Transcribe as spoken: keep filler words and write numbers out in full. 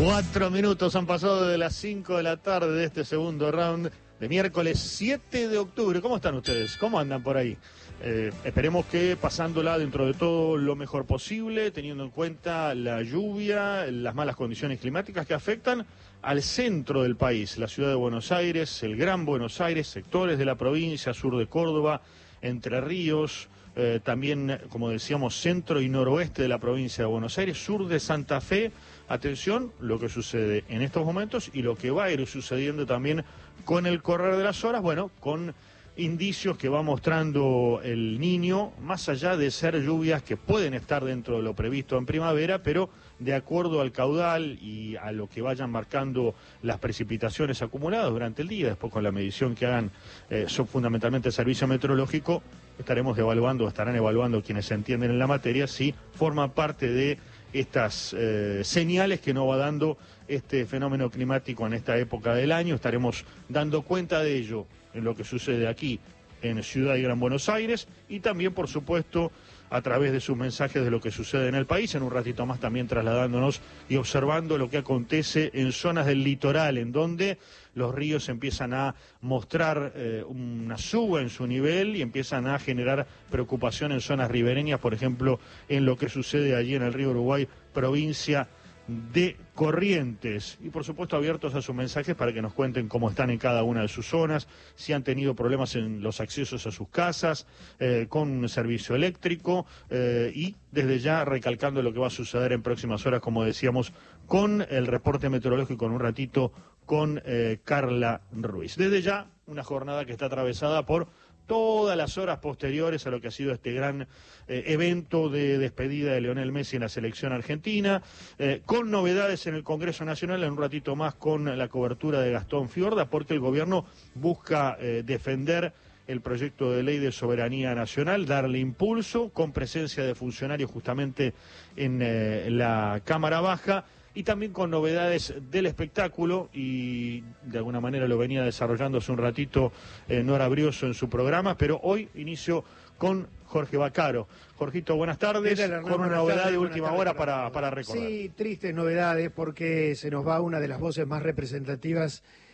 Cuatro minutos han pasado de las cinco de la tarde de este segundo round de miércoles siete de octubre. ¿Cómo están ustedes? ¿Cómo andan por ahí? Eh, esperemos que pasándola dentro de todo lo mejor posible, teniendo en cuenta la lluvia, las malas condiciones climáticas que afectan al centro del país, la ciudad de Buenos Aires, el Gran Buenos Aires, sectores de la provincia, sur de Córdoba, Entre Ríos, eh, también, como decíamos, centro y noroeste de la provincia de Buenos Aires, sur de Santa Fe. Atención, lo que sucede en estos momentos y lo que va a ir sucediendo también con el correr de las horas, bueno, con indicios que va mostrando el Niño, más allá de ser lluvias que pueden estar dentro de lo previsto en primavera, pero de acuerdo al caudal y a lo que vayan marcando las precipitaciones acumuladas durante el día, después con la medición que hagan, eh, son fundamentalmente el servicio meteorológico, estaremos evaluando, estarán evaluando quienes se entienden en la materia, si forman parte de estas eh, señales que nos va dando este fenómeno climático en esta época del año. Estaremos dando cuenta de ello en lo que sucede aquí en Ciudad y Gran Buenos Aires y también, por supuesto, a través de sus mensajes de lo que sucede en el país. En un ratito más también trasladándonos y observando lo que acontece en zonas del litoral, en donde los ríos empiezan a mostrar eh, una suba en su nivel y empiezan a generar preocupación en zonas ribereñas, por ejemplo, en lo que sucede allí en el río Uruguay, provincia de Corrientes, y por supuesto abiertos a sus mensajes para que nos cuenten cómo están en cada una de sus zonas, si han tenido problemas en los accesos a sus casas, eh, con servicio eléctrico, eh, y desde ya recalcando lo que va a suceder en próximas horas, como decíamos, con el reporte meteorológico en un ratito con eh, Carla Ruiz. Desde ya, una jornada que está atravesada por todas las horas posteriores a lo que ha sido este gran eh, evento de despedida de Lionel Messi en la selección argentina, eh, con novedades en el Congreso Nacional, en un ratito más con la cobertura de Gastón Fiorda, porque el gobierno busca eh, defender el proyecto de ley de soberanía nacional, darle impulso, con presencia de funcionarios justamente en eh, la Cámara Baja, y también con novedades del espectáculo, y de alguna manera lo venía desarrollando hace un ratito eh, Nora Brioso en su programa, pero hoy inicio con Jorge Vaccaro. Jorgito, buenas tardes, tal, Hernán? con una Buenas novedad tardes, de buenas última tardes hora para para, todos. para recordar. Sí, tristes novedades porque se nos va una de las voces más representativas